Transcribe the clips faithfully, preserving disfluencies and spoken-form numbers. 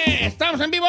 ¡Estamos en vivo!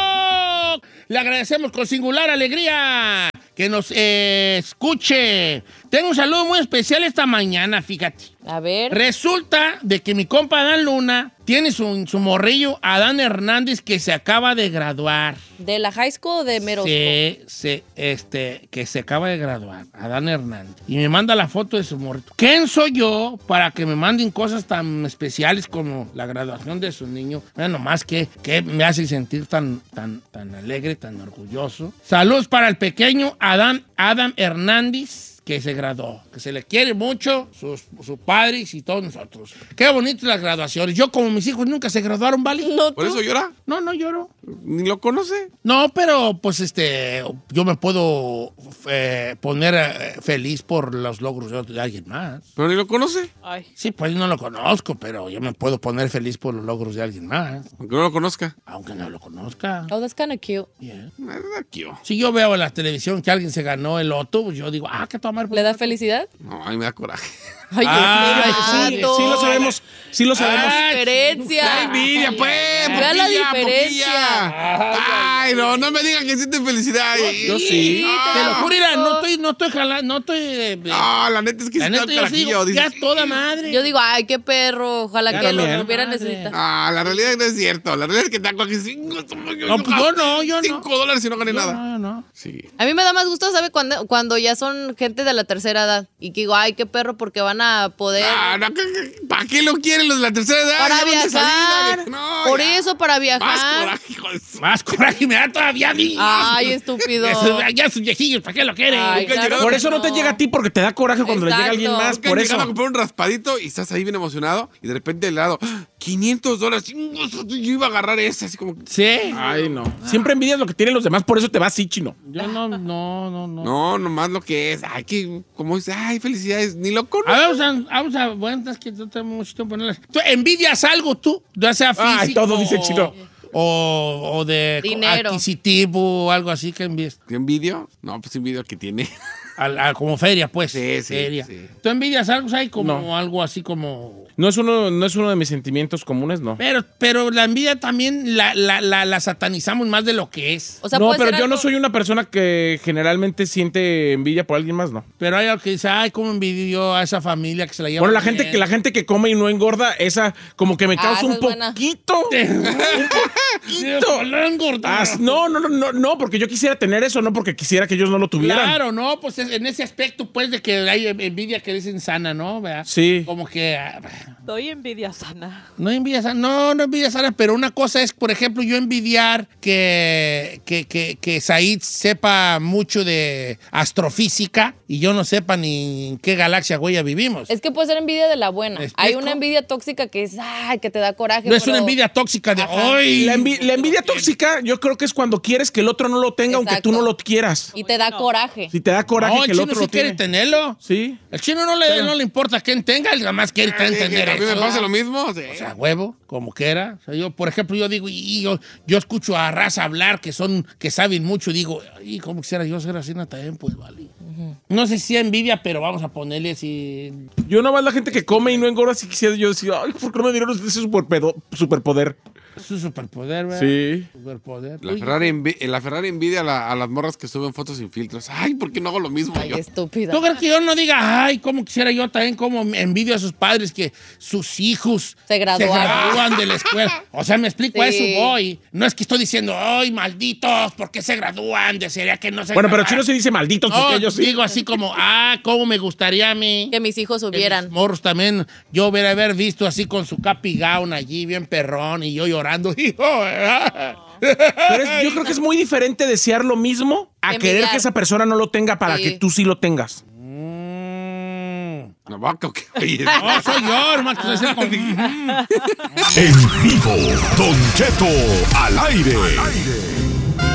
Le agradecemos con singular alegría que nos eh, escuche. Tengo un saludo muy especial esta mañana, fíjate. A ver. Resulta de que mi compa Adán Luna tiene su, su morrillo, Adán Hernández, que se acaba de graduar. ¿De la high school o de middle school? Sí, sí, este, que se acaba de graduar, Adán Hernández. Y me manda la foto de su morrito. ¿Quién soy yo para que me manden cosas tan especiales como la graduación de su niño? Bueno, más que, que me hace sentir tan, tan, tan alegre, tan orgulloso. Saludos para el pequeño Adán, Adam Hernández, que se graduó, que se le quiere mucho, sus, sus padres y todos nosotros. Qué bonitas las graduaciones. Yo, como mis hijos nunca se graduaron, ¿vale? No, ¿Por eso llora? No, no lloro. ¿Ni lo conoce? No, pero pues este, yo me puedo eh, poner eh, feliz por los logros de, de alguien más. ¿Pero ni lo conoce? Ay. Sí, pues no lo conozco, pero yo me puedo poner feliz por los logros de alguien más, Aunque no lo conozca. aunque no lo conozca. Oh, that's kind of cute. Yeah. Es aquí, oh. Si yo veo en la televisión que alguien se ganó el loto, pues yo digo, ah, qué tomar. ¿Le da felicidad? No, a mí me da coraje. Ay, Ay, Dios Sí, mío, sí lo sabemos, sí lo sabemos. La diferencia. ¡La envidia, pues! Vea la poquilla, diferencia. poquilla. Ay, no, no me digan que sienten felicidad. Yo sí. Te lo juro, mira, no estoy, no estoy jalando, no estoy... eh, No, la neta es que la sí neta, te yo da sí digo, carajillo. ya dices, toda madre. Yo digo, ay, qué perro. Ojalá Ya que lo también. hubiera Madre. necesitado. Ah, la realidad no es cierto. La realidad es que te hago aquí cinco... No, pues yo no, yo no. Cinco dólares y no gané Yo nada. No, no. Sí. A mí me da más gusto, ¿sabe? Cuando, cuando ya son gente de la tercera edad. Y que digo, ay, qué perro, porque van a poder... Ah, no, ¿para qué lo quieren los de la tercera edad? Para Ya van de viajar. salida, de- no, Por ya. eso, para Más viajar. coraje, hijo de su- Más coraje me da todavía a mí. Ay, estúpido. Eso, ya sus viejillos, ¿para qué lo quieren? Ay, Nunca he claro llegado- Por que eso no te llega a ti, porque te da coraje cuando le llega a alguien Exacto. más. Nunca Por han llegado a eso. comprar un raspadito y estás ahí bien emocionado y de repente al lado, ¡ah! quinientos dólares. Chingos, yo iba a agarrar ese, así como... Sí. Ay, no. Siempre envidias lo que tienen los demás, por eso te vas así, chino. Yo no, no, no, no. No, nomás lo que es. Ay, que, como dice, ay, felicidades, ni lo conozco. A ver, vamos a, vamos a, bueno, es que no tengo mucho tiempo en ponerlas. ¿Tú envidias algo tú? Ya sea físico. Ay, todo dice Chino. O, o de Dinero. adquisitivo o algo así que envíes. ¿Qué envidio? No, pues envidio que tiene. Al- al- como feria, pues. Sí, sí, Feria. sí. ¿Tú envidias algo, hay como No. algo así como... No es uno, no es uno de mis sentimientos comunes, no. Pero, pero la envidia también la, la, la, la satanizamos más de lo que es. O sea, No, puede pero ser yo algo- no soy una persona que generalmente siente envidia por alguien más, no. Pero hay algo que dice, ay, cómo envidio yo a esa familia que se la lleva Bueno, la bien. gente que la gente que come y no engorda, esa como que me Ah, causa esa un es buena. poquito. Poquito. No engordar. Ah, no, no, no, no, no, porque yo quisiera tener eso, no porque quisiera que ellos no lo tuvieran. Claro, no, pues es- en ese aspecto, pues, de que hay envidia que es insana, ¿no? ¿Verdad? Sí. Como que... ah, Doy envidia sana. no envidia sana, no, no envidia sana, pero una cosa es, por ejemplo, yo envidiar que, que, que, que Said sepa mucho de astrofísica y yo no sepa ni en qué galaxia, güey, ya vivimos. Es que puede ser envidia de la buena. ¿Me explico? Hay una envidia tóxica que es, ay, que te da coraje. No es pero- una envidia tóxica de Ajá. hoy. La, envi- la envidia tóxica, yo creo que es cuando quieres que el otro no lo tenga, aunque Exacto. tú no lo quieras. Y te da No. coraje. Si te da coraje No, que el el chino otro sí lo quiere tiene. tenerlo. Sí. El chino no le, no le importa quién tenga, él nada más quiere Sí, que tener a mí me eso. pasa lo mismo. Sí. O sea, huevo, como quiera. O sea, yo, por ejemplo, yo digo, y yo, yo escucho a raza hablar que son, que saben mucho, y digo, y como quisiera yo ser así también, pues vale. No sé si es envidia, pero vamos a ponerle así. Yo nomás la gente que come y no engorda, si quisiera yo decir, ay, ¿por qué no me dieron ese superpedo- superpoder? Es un superpoder, ¿verdad? Sí. Superpoder. La Uy, Ferrari, envi- la Ferrari envidia a, la- a las morras que suben fotos sin filtros. Ay, ¿por qué no hago lo mismo Ay, yo? estúpida. ¿Tú crees que yo no diga, ay, cómo quisiera yo también, como envidio a sus padres que sus hijos Se graduaron. gradúan de la escuela? O sea, me explico, a Sí. eso voy. No es que estoy diciendo, ay, malditos, ¿por qué se gradúan? Desearía que no se Bueno, pero graduaran. Chino se dice malditos No, porque ellos sí. digo así como, ah, cómo me gustaría a mí. Que mis hijos que hubieran. mis morros también, yo hubiera haber visto así con su capi gown allí, bien perrón, y yo llorando. Hijo, ¿verdad? Pero es- yo creo que es muy diferente desear lo mismo a Envidiar. querer que esa persona no lo tenga para Sí. que tú sí lo tengas. Mm. ¿Una vaca o qué? Oye, No, soy yo, hermano. que estoy haciendo como- En vivo, Don Cheto al aire.